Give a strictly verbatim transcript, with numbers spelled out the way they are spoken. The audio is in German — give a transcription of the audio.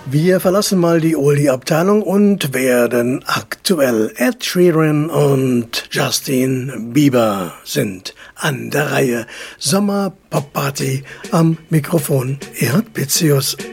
Wir verlassen mal die Oldie-Abteilung und werden aktuell. Ed Sheeran und Justin Bieber sind an der Reihe. Sommer Pop Party am Mikrofon Erhard Pitzius.